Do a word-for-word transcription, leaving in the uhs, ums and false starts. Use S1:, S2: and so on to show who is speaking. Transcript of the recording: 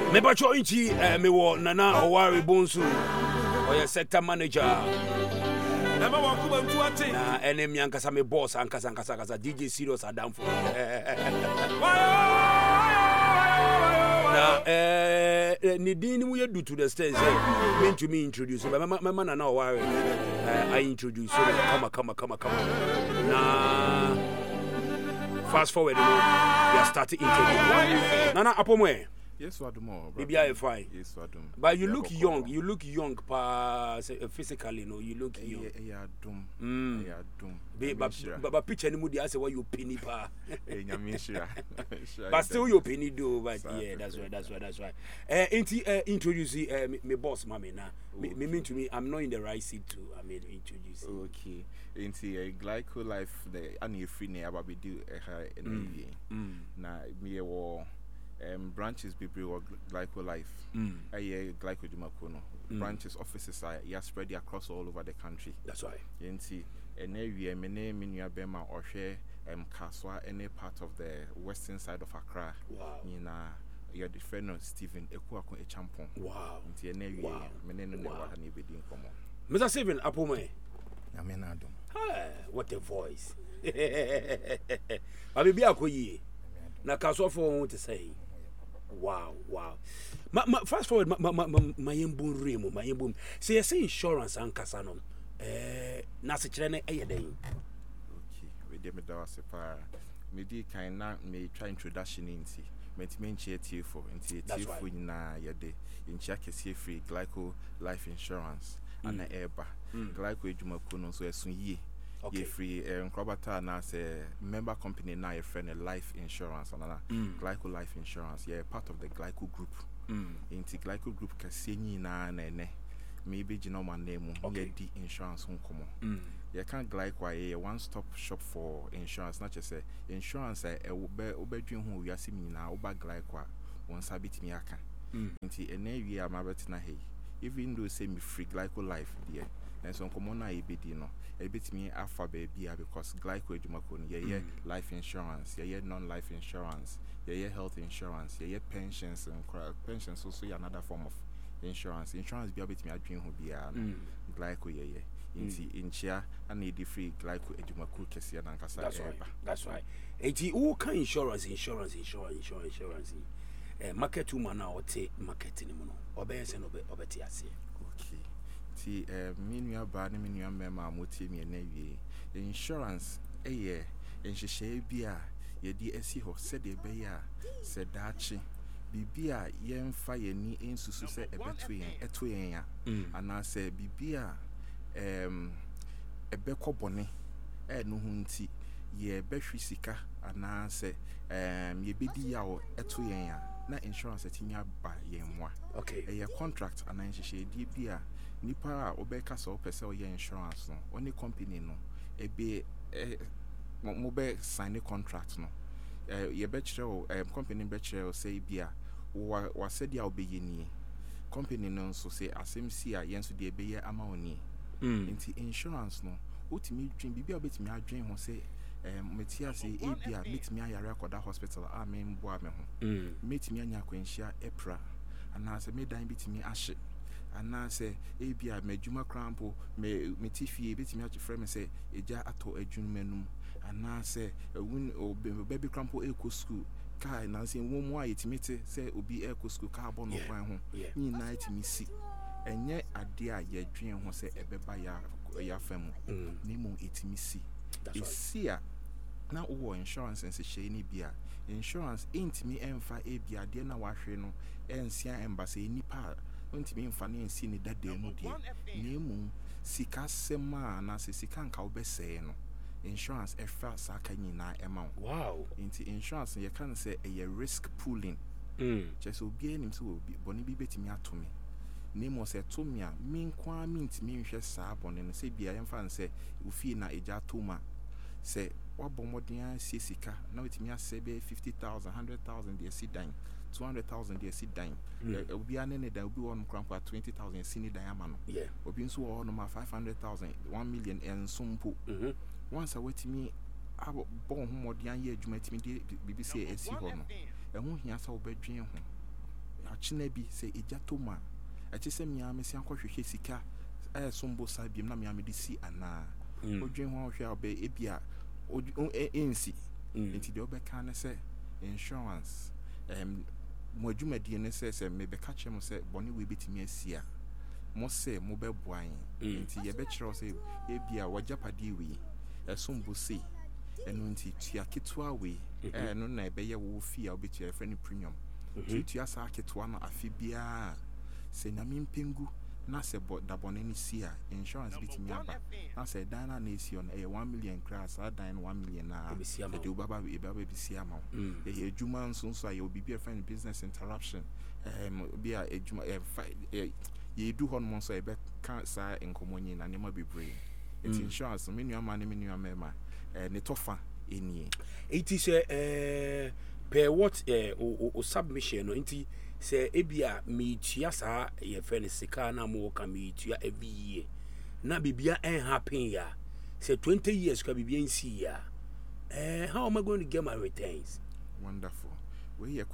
S1: Me ba cho inchi me wo Nana Owari Bonsu or your sector manager. Na enemy ankasa me boss ankasa ankasa ankasa D J Serious Adam for. Na eh ni din mu yedu to the stage say me to me introduce but my man Nana Owari I introduce so come come come come. Na fast forward you know, we are starting interview. Nana Apomwe.
S2: Yes, what more?
S1: Maybe I fine.
S2: Yes, what do.
S1: But you look young. You look young, pa physically. No, you look young.
S2: Yeah, yeah, dum.
S1: Mm.
S2: Yeah, dum.
S1: But but picture anymore. I say what you penny pa.
S2: Yeah, me sure.
S1: But still you penny do. But yeah, that's right. That's right. That's right. Uh, inti uh, introduce uh, me boss, mommy. Now, me mean to me, I'm not in the right seat too. I mean, introduce.
S2: Okay. Inti a glyco life the any free ne about we do a in na me war. Um, branches be or glyco life. Mm. A year glyco dumakono. Mm. Branches offices are yeah spread across all over the country.
S1: That's right.
S2: You see, and every my name in your Bema or share um Kaswa any part of the western side of Accra.
S1: Wow.
S2: You know, you're the friend of Stephen Ekuako a champion.
S1: Wow.
S2: Into your name, wow. My name never had any bidding come on.
S1: Mister Stephen Apome.
S2: Amenado.
S1: Hi, what a voice. I be a koyi. Na Kaswa for what to say. Wow, wow. Ma, ma, fast forward, my my my my embun remo, my embun. Say you say insurance and casano. Eh, na se chene eye den.
S2: Okay, we dey me da se pa. Me di kan na me try introduction into. Me ti me nche tie for, nti tie for na ye de. Nche akese free glyco life insurance ana eba. Glyco edwumako no so esun yie. Okay. Ye free um, Krobata na say member company na your friend life insurance and mm. Glyco life insurance. Yeah, part of the Glyco group. Mm. Into Glyco group kasenyi na na ne. Maybe jino man name okay. Ye di insurance hon komo. Mm. You can't Glyco a one stop shop for insurance. Not just say insurance e obe obe dwen ho wiase mi na oba Glyco won sabit mi aka. Into ene wi amabet na hey. Even though say me free Glyco life there. And so come on I be no a bit me alpha baby because glyco edumakon yeah yeah life insurance yeah yeah non-life insurance yeah yeah health insurance yeah yeah pensions and pensions also yeah another form of insurance insurance be a bit me adwin ho bia glyco yeah yeah inti inchia and need free glyco edumako kese na nkasa
S1: that's right that's right eti who can insurance insurance insurance insurance insurance eh market woman na ote market ni mo no obeyese no obeti ase.
S2: See, uh, minua bad, minua mema, moti me na wie. Insurance, eh, yeah, and she share bia, ye di esi ho, said ye be ya, said dachi. Bibia, yen fire ni in susu se a between a twin, and I say, Bibia, um, a beko bonnet, eh, no hunti, ye betri sika, and I say, um, ye bidi yao, a twin, na insurance at in ya by ye moi.
S1: Okay,
S2: a contract, and I she di bia. Nipa obeka so pese o ye insurance no only company no e be mo be sign the contract no eh ye be kire o company be kire o say bia wa wa said ya obeye ni company no so say asem si a yen so de be ye ama oni nti insurance no utimi dwen bibia obetimi adwen ho say um metia say e bia metimi ayare akoda hospital a me mbo ame ho metimi anya kwanhia epra ana say me dan bitimi ahye and say a be a medjuma crampo me metifie betimi achi frame say eja ato adwunmenum and na say win baby crampo eco school kai na say wo mu ayetimete say obi eco school ka bo no kwan ho ni na itimi si enye ade a ye dwen ho say ebeba ya ya fam ni mu itimi si esi a na wo insurance and say ni bia insurance intimi emfa e bia de na wahwe no ensia embassy nipa ontimi mfane ensi ni dade mu die nemu sika sema na se sika nka obese no insurance efa saka nyina ema
S1: wow
S2: inti insurance ye kan say a risk pooling
S1: mm
S2: just obi anim so obi boni bi betimi atomi nemu se tomi a min kwa mintimi nhwe saa boni no se bia yemfa nse ofi na eja toma se wabomodin a sika na wetimi asebe fifty thousand one hundred thousand de sidan two hundred thousand de sidan obi anene da obi won krampa twenty thousand sini dan amano
S1: yeah
S2: obi nso wo no ma five hundred thousand one million en sumpo
S1: mhm
S2: once a wetimi abo bon homodin ye adwuma timi de bibisi esi ho no ehun hia sa obadwen ho achina bi say ejatoma eche se mia me sian kwohwehwe sika eh sombo sa biem na mia me de si ana odwen ho hwe obe ebia ensi nti de obeka na se insurance em mo adwumadi ne se se me beka chem se bone we betimi asia mo se mo beboan nti ye be kire se ebia wajapade we esombo si enu nti tua ketwa we eh no na ebe ye wo fi a obetua e friend premium tua sa ketwa na afi bia se na mimpengu na se bo dabone ni sia insurance bitimi aba na se dan na na esi on e one million class a dan one million na de ubaba e baba bi sia ma e adwuma nso so aye obi bi friend business interruption em bia adwuma e ye du hon mo so e be ka sa enkomonyi na nema bebre it insurance me nua ma ne me nua ma eh ne tofa enie
S1: it is eh per what eh o submission no nti se ebia me tua sa ye fe ne sika na mo ka me tua every year na bibia en happen ya say twenty years ka bibia nsi ya eh how am I going to get my returns?
S2: Wonderful. We